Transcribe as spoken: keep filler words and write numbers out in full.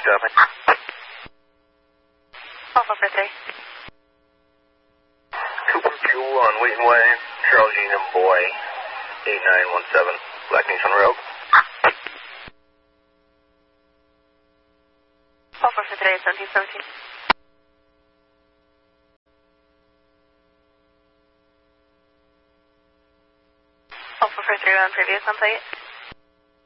copy. Alpha for three. Cooper Fuel on Wheaton Way, Charles Union Boy, eight nine one seven, Black Nissan Rogue. Alpha for three, seventeen seventeen. Alpha for three on previous on plate.